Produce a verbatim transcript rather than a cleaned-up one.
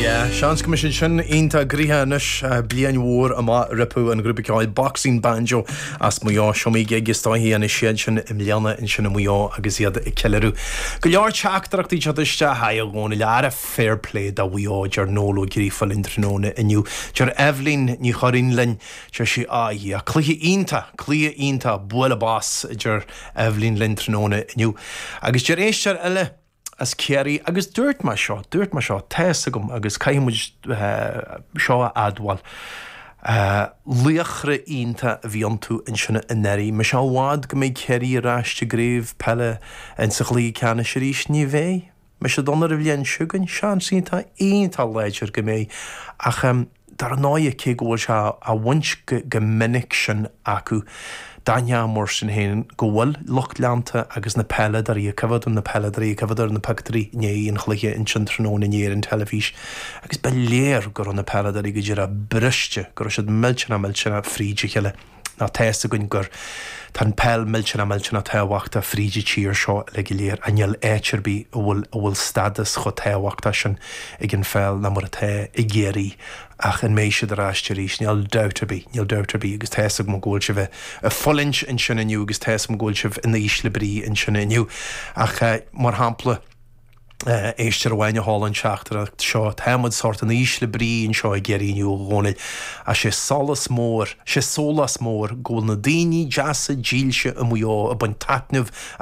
Yeah, Sean Commission sin ínta gríthanis blian mhór ama ripu an grúpa ceáil boxing banjo as muo siomí geige stáithí an siad sin im leanna in sinna muo agus iad i ceileú. Go leor teachtarachtaí teiste haigh gcóna lear a fair play da bhuiá dear nóla grífal in tróna inniu. Dear Evelyn ní choirín linn dear si áí a clíthe ínta, clíthe ínta buaile bás dear Evelyn linn tróna inniu. Agus dear éistear eile as Kerry agus dúirt mar seo, dúirt mar seo teas agam agus caiimiid uh, seo adwal. Uh, Luachra ínta bhíon tú in sinna inéirí, me seo bhád go méid Kerry ráiste gréibh pelle in sa chlí ceanna siríis ní bhéh. Me se donar a bhíon siúgan sean sínta ínta leidir go méid ach um, dar náide cé ggóil se a bhaint go minic sin acu. Danya mór sin héin go bhfuil locht leanta agus na pelle dar í cyfad na pelle dar í cyfad ar na pactarí né in chluige in sin tróna néir in telefís agus be léir gur na pelle dar í go dtíar a briste gur siad miltena miltena fríide cheile na teasta gon gur tan pell miltena miltena teawachta fríide tíir seo le go léir anil éitirbí a bhfuil a bhfuil stadas cho teawachta sin ag an fel na mar a te i géirí ach an méisiad ar áisteirís níl deuterbí, níl deuterbí agus teasag mo ggóil se bheith a folinch in sin iniu agus teasag mo ggóil se bheith in ísle brí in sin iniu ach uh, mar hampla Uh, éistir bhaine hálan seachtar seo táimid sort an ísle brí in seo i géiríniu gcónail a sé solas mór, sé solas mór ggóil na daoine deasa díilse a muo a bain tatnamh